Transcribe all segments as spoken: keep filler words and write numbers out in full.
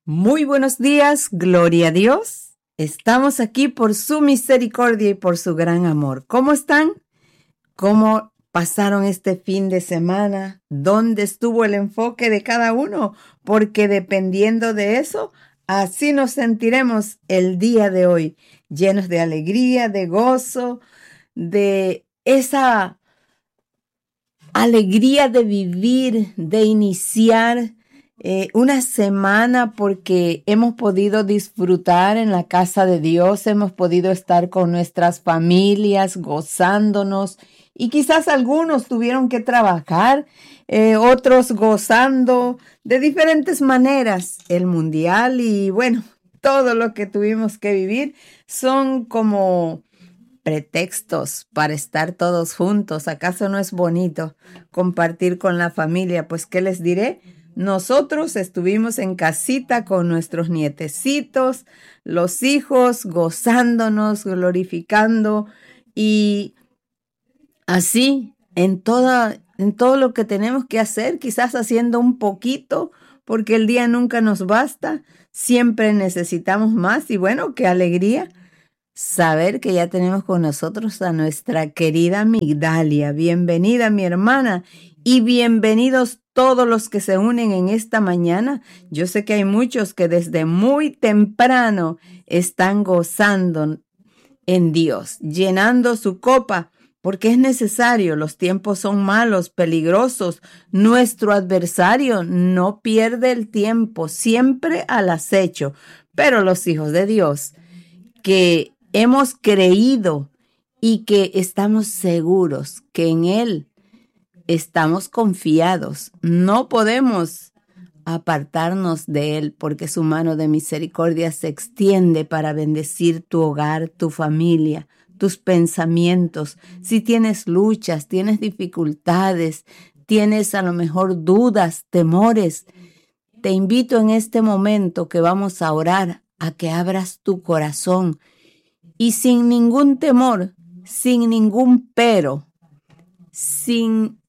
Muy buenos días, gloria a Dios. Estamos aquí por su misericordia y por su gran amor. ¿Cómo están? ¿Cómo pasaron este fin de semana? ¿Dónde estuvo el enfoque de cada uno? Porque dependiendo de eso, así nos sentiremos el día de hoy, llenos de alegría, de gozo, de esa alegría de vivir, de iniciar Eh, una semana porque hemos podido disfrutar en la casa de Dios, hemos podido estar con nuestras familias gozándonos y quizás algunos tuvieron que trabajar, eh, otros gozando de diferentes maneras el mundial y bueno, todo lo que tuvimos que vivir son como pretextos para estar todos juntos. ¿Acaso no es bonito compartir con la familia? Pues, ¿qué les diré? Nosotros estuvimos en casita con nuestros nietecitos, los hijos, gozándonos, glorificando y así en toda, en todo lo que tenemos que hacer, quizás haciendo un poquito, porque el día nunca nos basta, siempre necesitamos más y bueno, qué alegría saber que ya tenemos con nosotros a nuestra querida Migdalia. Bienvenida, mi hermana, y bienvenidos todos los que se unen en esta mañana. Yo sé que hay muchos que desde muy temprano están gozando en Dios, llenando su copa, porque es necesario. Los tiempos son malos, peligrosos. Nuestro adversario no pierde el tiempo, siempre al acecho. Pero los hijos de Dios que hemos creído y que estamos seguros que en Él estamos confiados. No podemos apartarnos de Él porque su mano de misericordia se extiende para bendecir tu hogar, tu familia, tus pensamientos. Si tienes luchas, tienes dificultades, tienes a lo mejor dudas, temores, te invito en este momento que vamos a orar a que abras tu corazón y sin ningún temor, sin ningún pero, sin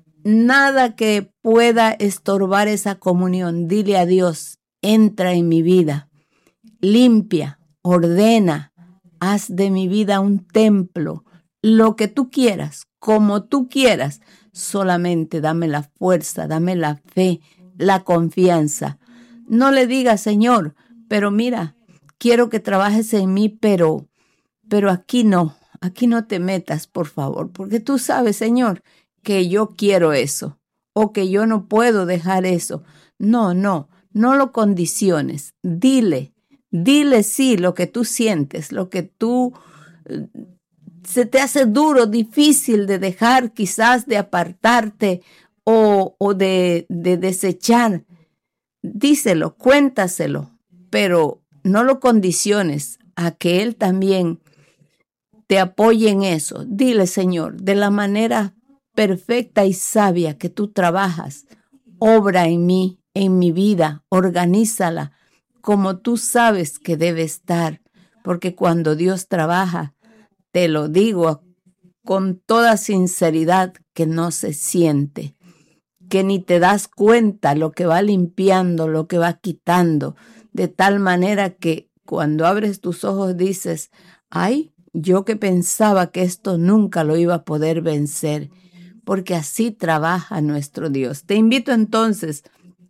nada que pueda estorbar esa comunión, dile a Dios, entra en mi vida, limpia, ordena, haz de mi vida un templo, lo que tú quieras, como tú quieras, solamente dame la fuerza, dame la fe, la confianza. No le digas, Señor, pero mira, quiero que trabajes en mí, pero, pero aquí no, aquí no te metas, por favor, porque tú sabes, Señor, que yo quiero eso o que yo no puedo dejar eso. No, no, no lo condiciones. Dile, dile sí lo que tú sientes, lo que tú eh, se te hace duro, difícil de dejar, quizás de apartarte o, o de, de desechar. Díselo, cuéntaselo, pero no lo condiciones a que Él también te apoye en eso. Dile, Señor, de la manera perfecta y sabia que tú trabajas, obra en mí, en mi vida, organízala como tú sabes que debe estar, porque cuando Dios trabaja, te lo digo con toda sinceridad, que no se siente, que ni te das cuenta lo que va limpiando, lo que va quitando, de tal manera que cuando abres tus ojos dices, ay, yo que pensaba que esto nunca lo iba a poder vencer, porque así trabaja nuestro Dios. Te invito entonces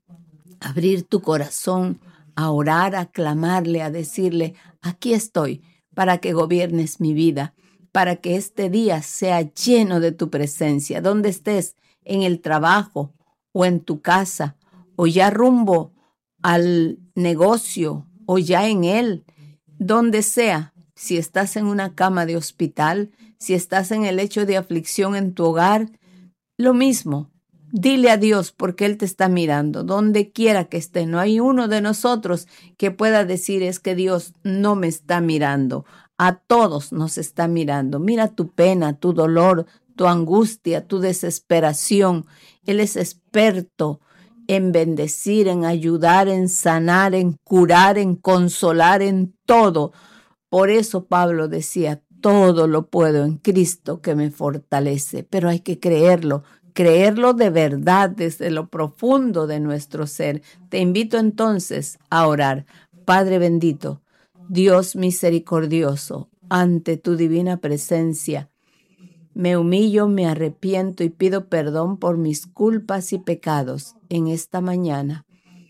a abrir tu corazón, a orar, a clamarle, a decirle, aquí estoy para que gobiernes mi vida, para que este día sea lleno de tu presencia, donde estés, en el trabajo o en tu casa, o ya rumbo al negocio, o ya en él, donde sea. Si estás en una cama de hospital, si estás en el lecho de aflicción en tu hogar, lo mismo, dile a Dios porque Él te está mirando, donde quiera que esté. No hay uno de nosotros que pueda decir es que Dios no me está mirando. A todos nos está mirando. Mira tu pena, tu dolor, tu angustia, tu desesperación. Él es experto en bendecir, en ayudar, en sanar, en curar, en consolar, en todo. Por eso Pablo decía, todo lo puedo en Cristo que me fortalece, pero hay que creerlo, creerlo de verdad desde lo profundo de nuestro ser. Te invito entonces a orar. Padre bendito, Dios misericordioso, ante tu divina presencia, me humillo, me arrepiento y pido perdón por mis culpas y pecados en esta mañana.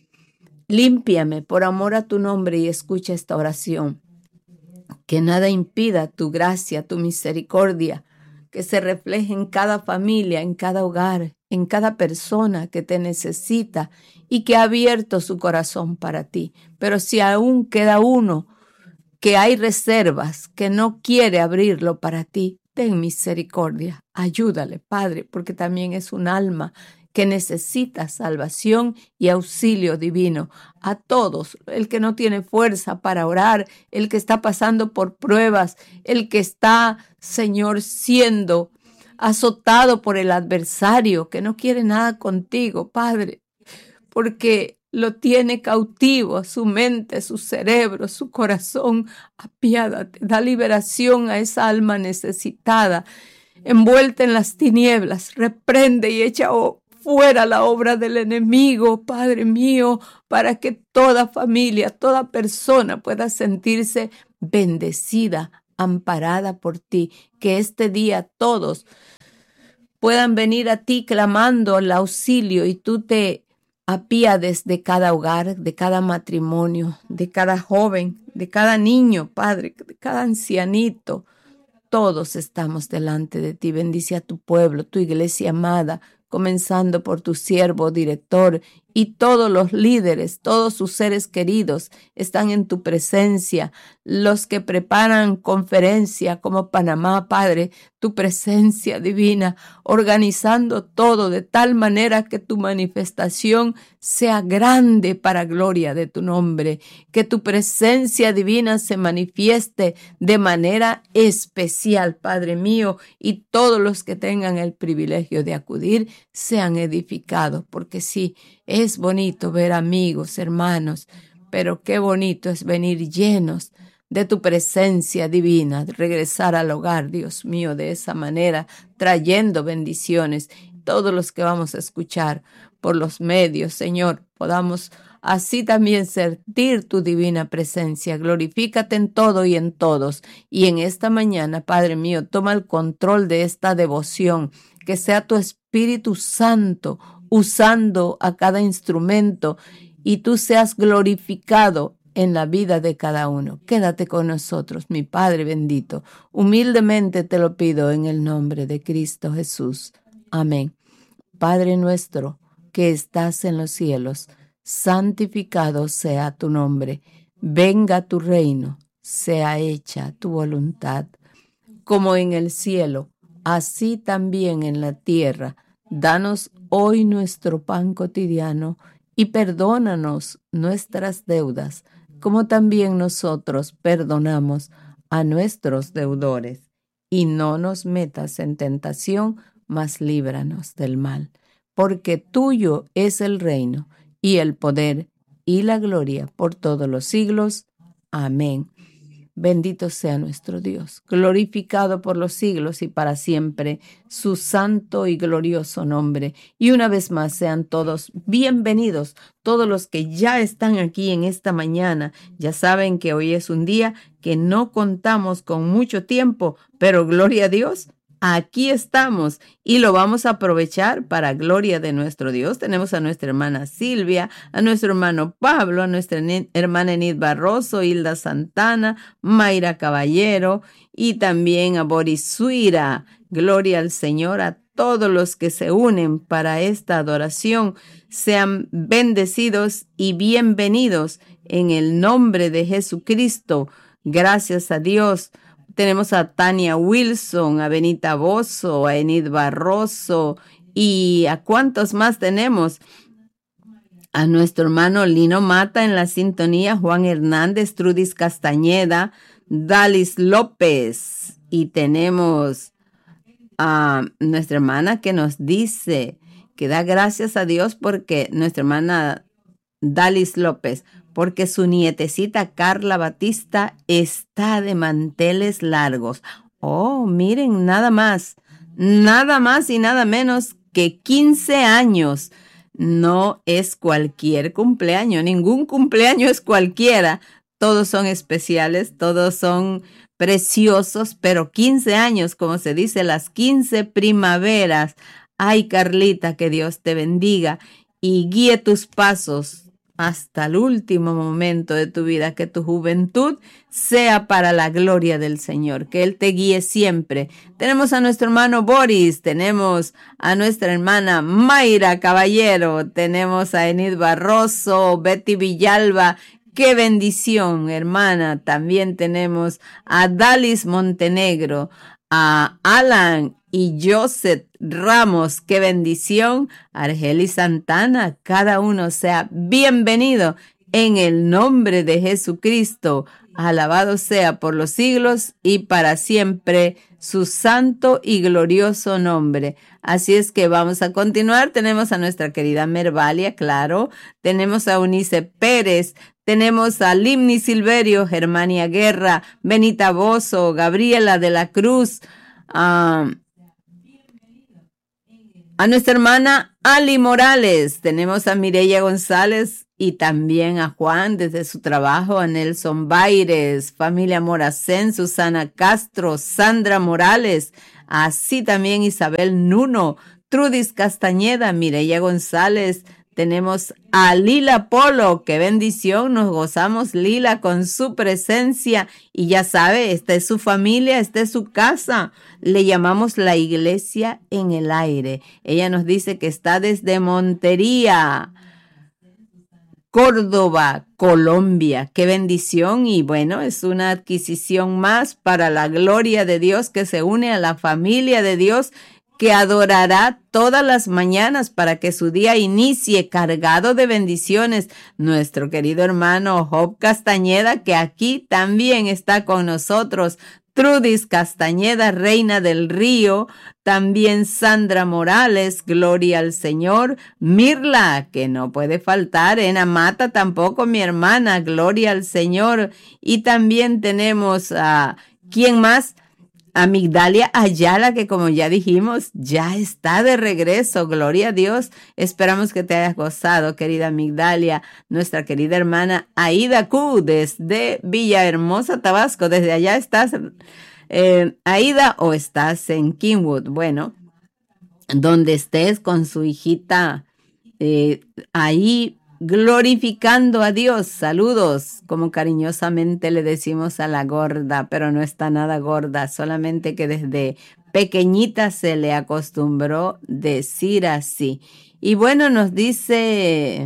Límpiame por amor a tu nombre y escucha esta oración. Que nada impida tu gracia, tu misericordia, que se refleje en cada familia, en cada hogar, en cada persona que te necesita y que ha abierto su corazón para ti. Pero si aún queda uno que hay reservas, que no quiere abrirlo para ti, ten misericordia, ayúdale, Padre, porque también es un alma que necesita salvación y auxilio divino. A todos, el que no tiene fuerza para orar, el que está pasando por pruebas, el que está, Señor, siendo azotado por el adversario, que no quiere nada contigo, Padre, porque lo tiene cautivo, su mente, su cerebro, su corazón. Apiádate, da liberación a esa alma necesitada, envuelta en las tinieblas. Reprende y echa fuera la obra del enemigo, Padre mío, para que toda familia, toda persona pueda sentirse bendecida, amparada por ti. Que este día todos puedan venir a ti clamando el auxilio y tú te apiades de cada hogar, de cada matrimonio, de cada joven, de cada niño, Padre, de cada ancianito. Todos estamos delante de ti. Bendice a tu pueblo, tu iglesia amada, comenzando por tu siervo, director, y todos los líderes, todos sus seres queridos están en tu presencia. Los que preparan conferencia como Panamá, Padre, tu presencia divina, organizando todo de tal manera que tu manifestación sea grande para gloria de tu nombre, que tu presencia divina se manifieste de manera especial, Padre mío, y todos los que tengan el privilegio de acudir sean edificados, porque sí, es bonito ver amigos, hermanos, pero qué bonito es venir llenos de tu presencia divina, regresar al hogar, Dios mío, de esa manera, trayendo bendiciones. Todos los que vamos a escuchar por los medios, Señor, podamos así también sentir tu divina presencia. Glorifícate en todo y en todos. Y en esta mañana, Padre mío, toma el control de esta devoción, que sea tu Espíritu Santo usando a cada instrumento y tú seas glorificado en la vida de cada uno. Quédate con nosotros, mi Padre bendito. Humildemente te lo pido en el nombre de Cristo Jesús. Amén. Padre nuestro que estás en los cielos, santificado sea tu nombre. Venga tu reino, sea hecha tu voluntad, como en el cielo, así también en la tierra. Danos hoy nuestro pan cotidiano y perdónanos nuestras deudas, como también nosotros perdonamos a nuestros deudores. Y no nos metas en tentación, mas líbranos del mal. Porque tuyo es el reino, y el poder, y la gloria por todos los siglos. Amén. Bendito sea nuestro Dios, glorificado por los siglos y para siempre, su santo y glorioso nombre. Y una vez más sean todos bienvenidos, todos los que ya están aquí en esta mañana. Ya saben que hoy es un día que no contamos con mucho tiempo, pero gloria a Dios, aquí estamos y lo vamos a aprovechar para gloria de nuestro Dios. Tenemos a nuestra hermana Silvia, a nuestro hermano Pablo, a nuestra hermana Enid Barroso, Hilda Santana, Mayra Caballero y también a Boris Suira. Gloria al Señor, a todos los que se unen para esta adoración. Sean bendecidos y bienvenidos en el nombre de Jesucristo. Gracias a Dios. Tenemos a Tania Wilson, a Benita Bozo, a Enid Barroso y a cuántos más tenemos. A nuestro hermano Lino Mata en la sintonía, Juan Hernández, Trudis Castañeda, Dalis López. Y tenemos a nuestra hermana que nos dice que da gracias a Dios porque nuestra hermana Dalis López, porque su nietecita Carla Batista está de manteles largos. Oh, miren, nada más, nada más y nada menos que quince años no es cualquier cumpleaños, ningún cumpleaños es cualquiera, todos son especiales, todos son preciosos, pero quince años, como se dice, las quince primaveras. Ay, Carlita, que Dios te bendiga y guíe tus pasos hasta el último momento de tu vida, que tu juventud sea para la gloria del Señor, que Él te guíe siempre. Tenemos a nuestro hermano Boris, tenemos a nuestra hermana Mayra Caballero, tenemos a Enid Barroso, Betty Villalba. ¡Qué bendición, hermana! También tenemos a Dalis Montenegro, a Alan y Joseph Ramos. ¡Qué bendición! Argeli Santana, cada uno sea bienvenido en el nombre de Jesucristo. Alabado sea por los siglos y para siempre su santo y glorioso nombre. Así es que vamos a continuar. Tenemos a nuestra querida Mervalia, claro. Tenemos a Eunice Pérez. Tenemos a Limni Silverio, Germania Guerra, Benita Bozo, Gabriela de la Cruz, a, a nuestra hermana Ali Morales. Tenemos a Mireya González y también a Juan desde su trabajo, a Nelson Baires, familia Moracén, Susana Castro, Sandra Morales, así también Isabel Nuno, Trudis Castañeda, Mireya González. Tenemos a Lila Polo, qué bendición, nos gozamos Lila con su presencia y ya sabe, esta es su familia, esta es su casa, le llamamos la iglesia en el aire. Ella nos dice que está desde Montería, Córdoba, Colombia, qué bendición y bueno, es una adquisición más para la gloria de Dios que se une a la familia de Dios, que adorará todas las mañanas para que su día inicie cargado de bendiciones. Nuestro querido hermano Job Castañeda, que aquí también está con nosotros. Trudis Castañeda, Reina del Río. También Sandra Morales, gloria al Señor. Mirla, que no puede faltar. Ena Mata tampoco, mi hermana, gloria al Señor. Y también tenemos a, ¿quién más? A Migdalia Ayala, que como ya dijimos, ya está de regreso. Gloria a Dios. Esperamos que te hayas gozado, querida Migdalia. Nuestra querida hermana Aida Q, desde Villahermosa, Tabasco. Desde allá estás, eh, Aida, o estás en Kingwood. Bueno, donde estés con su hijita, eh, ahí glorificando a Dios. Saludos, como cariñosamente le decimos a la gorda, pero no está nada gorda, solamente que desde pequeñita se le acostumbró decir así. Y bueno, nos dice,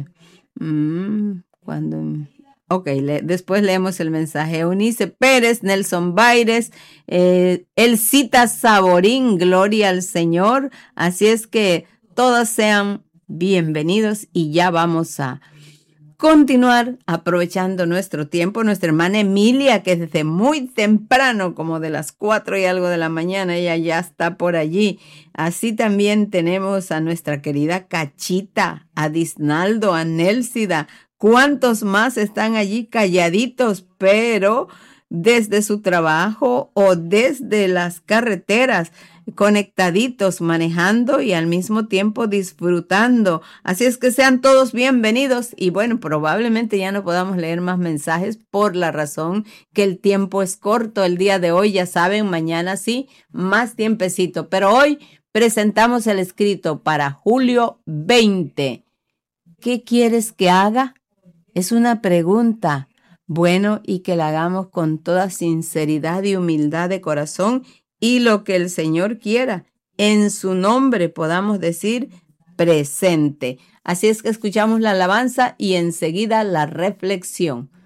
mmm, cuando... Ok, le, después leemos el mensaje. Eunice Pérez, Nelson Baires, eh, Elcita Saborín, gloria al Señor. Así es que todos sean bienvenidos y ya vamos a continuar aprovechando nuestro tiempo. Nuestra hermana Emilia, que desde muy temprano, como de las cuatro y algo de la mañana, ella ya está por allí. Así también tenemos a nuestra querida Cachita, a Disnaldo, a Nelsida. ¿Cuántos más están allí calladitos, pero desde su trabajo o desde las carreteras, conectaditos, manejando y al mismo tiempo disfrutando? Así es que sean todos bienvenidos y bueno, probablemente ya no podamos leer más mensajes por la razón que el tiempo es corto el día de hoy, ya saben, mañana sí, más tiempecito, pero hoy presentamos el escrito para julio veinte. ¿Qué quieres que haga? Es una pregunta. Bueno, y que la hagamos con toda sinceridad y humildad de corazón y lo que el Señor quiera. En su nombre podamos decir presente. Así es que escuchamos la alabanza y enseguida la reflexión.